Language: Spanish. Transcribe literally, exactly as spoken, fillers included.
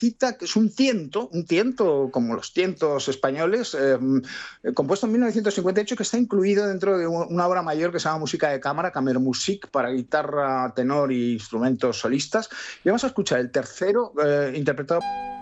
cita, que es un tiento, un tiento como los tientos españoles, eh, compuesto en mil novecientos cincuenta y ocho, que está incluido dentro de una obra mayor que se llama Música de Cámara, Kammermusik, para guitarra, tenor e instrumentos solistas. Y vamos a escuchar el tercero, eh, interpretado